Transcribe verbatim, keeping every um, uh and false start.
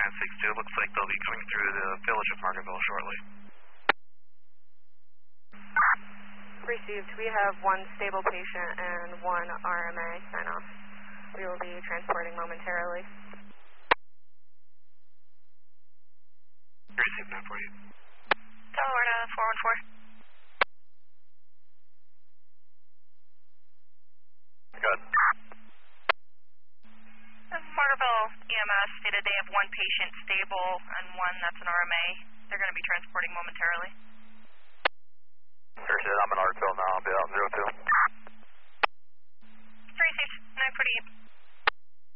nine six two. Looks like they'll be coming through the village of Margaretville shortly. Received. We have one stable patient and one R M A sign off. We will be transporting momentarily. Received nine four eight. Delaware to four one four. Good. Margaretville E M S stated they have one patient stable and one that's an R M A. They're going to be transporting momentarily. Received. I'm in Artville now. I'll be out in zero two. Three six nine forty eight.